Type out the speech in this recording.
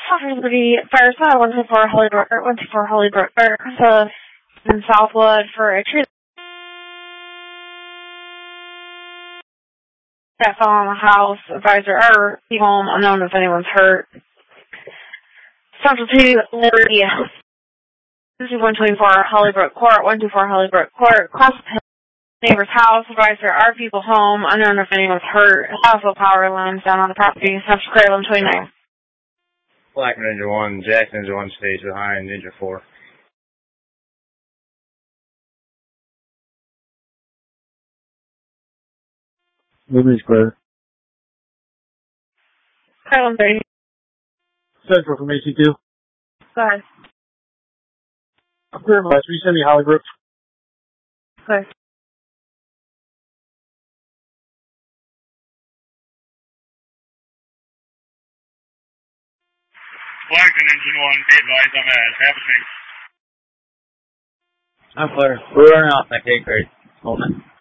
Liberty Fireside 124 Hollybrook, or 124 Hollybrook, or in Southwood for a tree that fell on the house. Advisor or be home, unknown if anyone's hurt. Central 2 Liberty 124 Hollybrook Court, 124 Hollybrook Court, class of neighbor's house. Advisor are people home, unknown if anyone's hurt. Also power lines down on the property. Central Clear 129. Black Ninja 1, Jack Ninja 1 stays behind Ninja 4. Liberty's clear. Clear 130. Central from AC2. Go ahead. I'm clear of Will you send me Hollybrook? Clear. Black Ninja 1, be advised I'm at half a tank. I'm clear. We're running off that cake rate. Hold it.